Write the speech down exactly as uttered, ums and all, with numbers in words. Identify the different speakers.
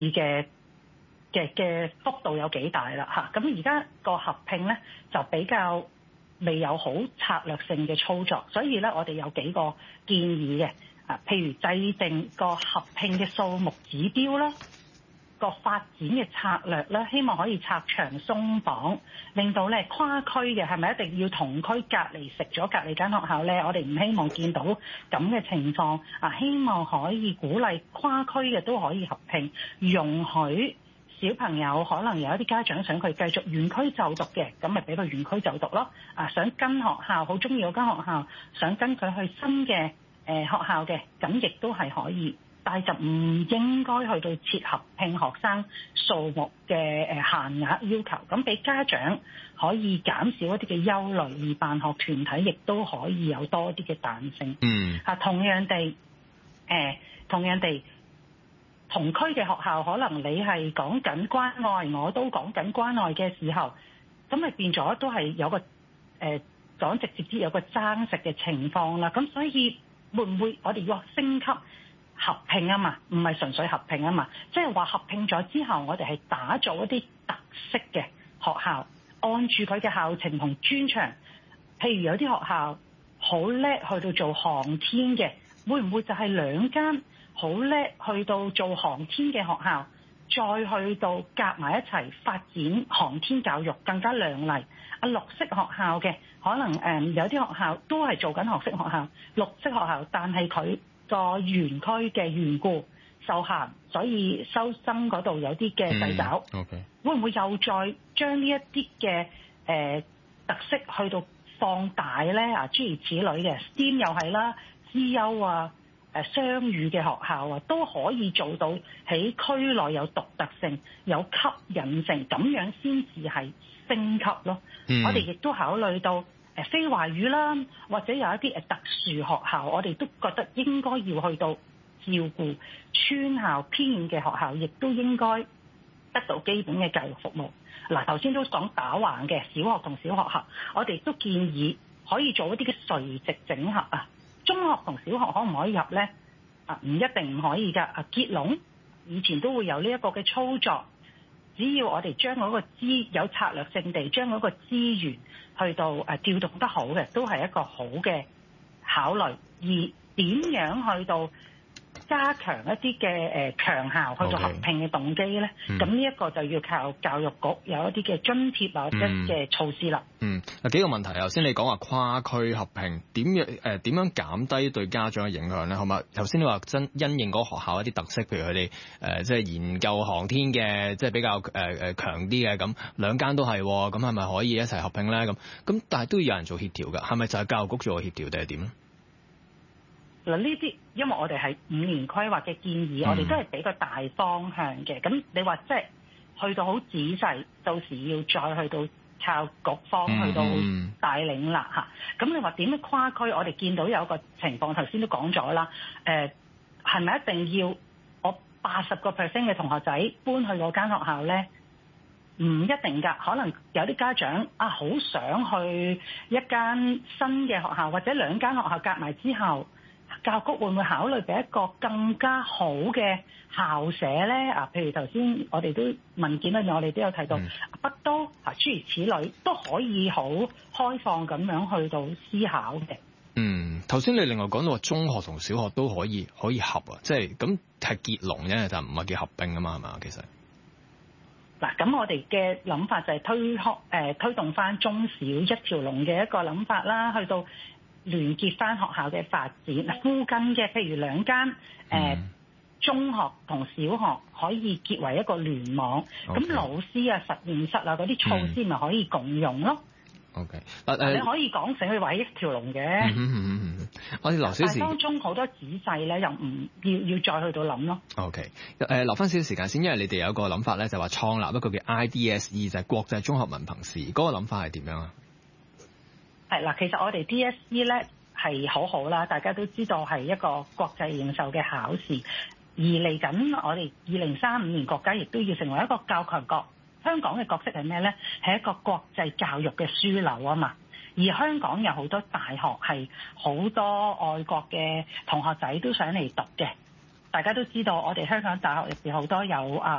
Speaker 1: 嘅嘅嘅幅度有幾大啦嚇。咁而家個合併咧就比較未有好策略性嘅操作，所以咧我哋有幾個建議嘅啊，譬如制定個合併嘅數目指標啦。個發展嘅策略咧，希望可以拆牆鬆綁，令到咧跨區嘅係咪一定要同區隔離食咗隔離間學校咧？我哋唔希望見到咁嘅情況啊！希望可以鼓勵跨區嘅都可以合併，容許小朋友可能有一啲家長想佢繼續原區就讀嘅，咁咪俾佢原區就讀咯。啊，想跟學校好中意嗰間學校，想跟佢去新嘅誒學校嘅，咁亦都係可以。但係就唔應該去到切合併學生數目嘅誒限額要求，咁俾家長可以減少一啲嘅憂慮，而辦學團體亦都可以有多啲嘅彈性。
Speaker 2: 嗯，
Speaker 1: 啊，同樣地，誒、呃，同樣地，同區嘅學校可能你係講緊關愛，我都講緊關愛嘅時候，咁咪變咗都係有個誒講、呃、直接啲有個爭食嘅情況啦。咁所以會唔會我哋要升級？合併啊嘛，唔係純粹合併啊嘛，即係話合併咗之後，我哋係打造一啲特色嘅學校，按住佢嘅校情同專長。譬如有啲學校好叻去到做航天嘅，會唔會就係兩間好叻去到做航天嘅學校，再去到夾埋一齊發展航天教育更加亮麗？啊，綠色學校嘅可能誒有啲學校都係做緊綠色學校，綠色學校，但係佢個園區嘅緣故受限，所以收生嗰度有啲嘅掣肘。
Speaker 2: 嗯 okay.
Speaker 1: 會唔會又再將呢一啲嘅誒特色去到放大咧？啊，諸如此類嘅 S T E A M 又係啦，資優啊、誒雙語嘅學校啊，都可以做到喺區內有獨特性、有吸引性，咁樣先至係升級咯。嗯、我哋亦都考慮到。誒非華語啦，或者有一啲誒特殊學校，我哋都覺得應該要去到照顧村校偏遠嘅學校，亦都應該得到基本嘅教育服務。嗱，頭先都講打橫嘅小學同小學校，我哋都建議可以做一啲嘅垂直整合啊。中學同小學可唔可以入呢？啊，唔一定唔可以㗎。啊，結籠以前都會有呢一個嘅操作。只要我哋將嗰個資有策略性地將嗰個資源去到誒調動得好嘅，都係一個好嘅考慮。而點樣去到加強一啲嘅誒強校去到合併嘅動機咧？咁呢一個就要靠教育局有一啲嘅津貼或者嘅措施啦。
Speaker 2: 嗯，嗱、嗯、幾個問題，頭先你講話跨區合併點樣誒點樣減低對家長嘅影響咧？好嘛？頭先你話真因應嗰個學校一啲特色，譬如佢哋誒即係研究航天嘅，即係比較誒誒強啲嘅，咁兩間都係，咁係咪可以一齊合併咧？咁咁但係都要有人做協調㗎，係咪就係教育局做個協調定係點咧？
Speaker 1: 嗱，呢啲因為我哋係五年規劃嘅建議，嗯、我哋都係俾個大方向嘅。咁你話即係去到好仔細，到時要再去到靠局方去到帶領啦嚇。咁、嗯、你話點樣跨區？我哋見到有個情況，頭先都講咗啦。誒係咪一定要我八十個 percent 嘅同學仔搬去嗰間學校咧？唔一定㗎，可能有啲家長啊，好想去一間新嘅學校，或者兩間學校夾埋之後。教育局會唔會考慮俾一個更加好嘅校舍咧？啊，譬如頭先我哋都文件裏面，我哋都有提到、嗯、北都啊，諸如此類都可以好開放咁樣去到思考嘅。嗯，
Speaker 2: 頭先你另外講到話中學同小學都可以可以合啊，即係咁係結籠啫，就唔係叫合併啊嘛，係嘛？其實
Speaker 1: 嗱，咁我哋嘅諗法就係推學誒、呃、推動翻中小一條龍嘅一個諗法啦，去到。聯結翻學校嘅發展，附近嘅譬如兩間誒、呃嗯、中學同小學可以結為一個聯網，咁 Okay. 老師啊、實驗室啊嗰啲措施咪可以共用咯。
Speaker 2: OK，
Speaker 1: 嗱、uh, 你可以講成佢話一條龍嘅。嗯嗯嗯嗯，
Speaker 2: 我哋留少時，
Speaker 1: 但當中好多仔細咧，又唔要要再去到諗咯。
Speaker 2: OK，誒、呃、留翻少少時間先，因為你哋有一個諗法咧，就話創立一個叫 I D S E，就係國際綜合文憑試，嗰、那個諗法係點樣啊？
Speaker 1: 係嗱，其實我哋 D S E 咧係好好啦，大家都知道係一個國際認受嘅考試。而嚟緊我哋二零三五年國家亦都要成為一個較強國。香港嘅角色係咩咧？係一個國際教育嘅樞紐啊嘛。而香港有好多大學係好多外國嘅同學仔都想嚟讀嘅。大家都知道我哋香港大學入邊好多有啊